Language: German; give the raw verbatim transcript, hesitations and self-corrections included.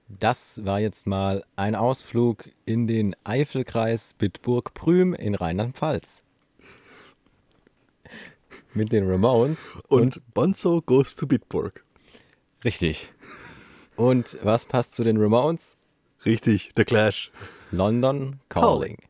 Das war jetzt mal ein Ausflug in den Eifelkreis Bitburg-Prüm in Rheinland-Pfalz. Mit den Ramones und, Und Bonzo goes to Bitburg. richtig. Und was passt zu den Ramones? Richtig, der Clash. London Calling. Calling.